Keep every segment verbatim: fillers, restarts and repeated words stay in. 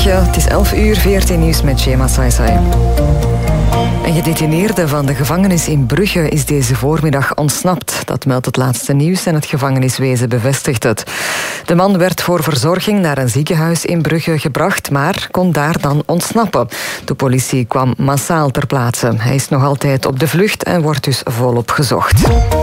Goedemiddag, het is elf uur, veertien nieuws met Shema Saisai. Een gedetineerde van de gevangenis in Brugge is deze voormiddag ontsnapt. Dat meldt het laatste nieuws en het gevangeniswezen bevestigt het. De man werd voor verzorging naar een ziekenhuis in Brugge gebracht, maar kon daar dan ontsnappen. De politie kwam massaal ter plaatse. Hij is nog altijd op de vlucht en wordt dus volop gezocht.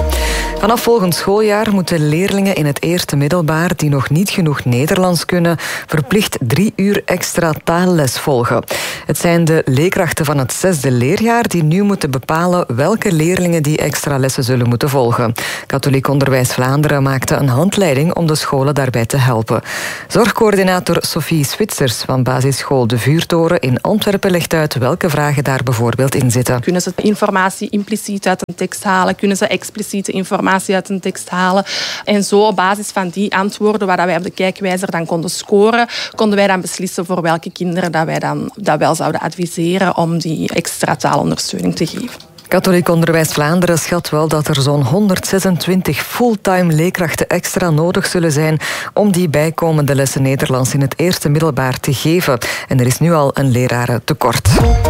Vanaf volgend schooljaar moeten leerlingen in het eerste middelbaar die nog niet genoeg Nederlands kunnen, verplicht drie uur extra taalles volgen. Het zijn de leerkrachten van het zesde leerjaar die nu moeten bepalen welke leerlingen die extra lessen zullen moeten volgen. Katholiek Onderwijs Vlaanderen maakte een handleiding om de scholen daarbij te helpen. Zorgcoördinator Sophie Switsers van basisschool De Vuurtoren in Antwerpen legt uit welke vragen daar bijvoorbeeld in zitten. Kunnen ze informatie impliciet uit een tekst halen? Kunnen ze expliciete informatie uit een tekst halen? En zo op basis van die antwoorden, waar wij op de kijkwijzer dan konden scoren, konden wij dan beslissen voor welke kinderen dat wij dan dat wel zouden adviseren om die extra taalondersteuning te geven. Katholiek Onderwijs Vlaanderen schat wel dat er zo'n honderdzesentwintig fulltime leerkrachten extra nodig zullen zijn om die bijkomende lessen Nederlands in het eerste middelbaar te geven. En er is nu al een lerarentekort.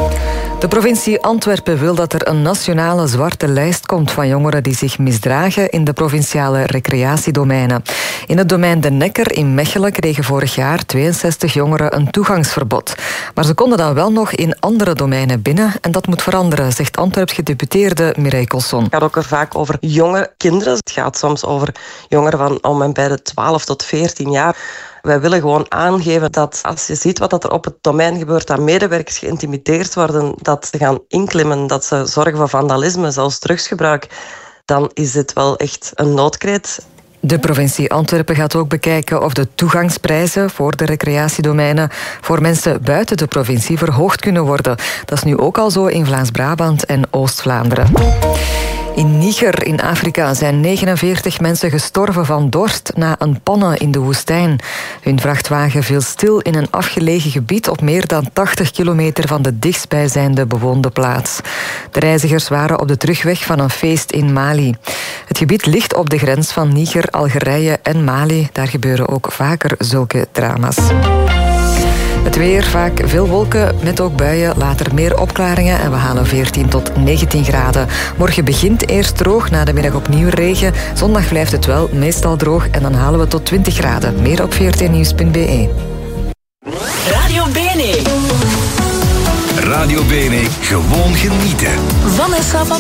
De provincie Antwerpen wil dat er een nationale zwarte lijst komt van jongeren die zich misdragen in de provinciale recreatiedomeinen. In het domein De Nekker in Mechelen kregen vorig jaar tweeënzestig jongeren een toegangsverbod. Maar ze konden dan wel nog in andere domeinen binnen en dat moet veranderen, zegt Antwerps gedeputeerde Mireille Colson. Het gaat ook vaak over jonge kinderen. Het gaat soms over jongeren van om en bij de twaalf tot veertien jaar. Wij willen gewoon aangeven dat als je ziet wat er op het domein gebeurt, dat medewerkers geïntimideerd worden, dat ze gaan inklimmen, dat ze zorgen voor vandalisme, zelfs drugsgebruik, dan is dit wel echt een noodkreet. De provincie Antwerpen gaat ook bekijken of de toegangsprijzen voor de recreatiedomeinen voor mensen buiten de provincie verhoogd kunnen worden. Dat is nu ook al zo in Vlaams-Brabant en Oost-Vlaanderen. In Niger in Afrika zijn negenenveertig mensen gestorven van dorst na een panne in de woestijn. Hun vrachtwagen viel stil in een afgelegen gebied op meer dan tachtig kilometer van de dichtstbijzijnde bewoonde plaats. De reizigers waren op de terugweg van een feest in Mali. Het gebied ligt op de grens van Niger, Algerije en Mali. Daar gebeuren ook vaker zulke drama's. Het weer, vaak veel wolken met ook buien, later meer opklaringen en we halen veertien tot negentien graden. Morgen begint eerst droog, na de middag opnieuw regen. Zondag blijft het wel meestal droog en dan halen we tot twintig graden. Meer op veertien nieuws punt b e. Radio Bene. Radio Bene, gewoon genieten. Vanessa van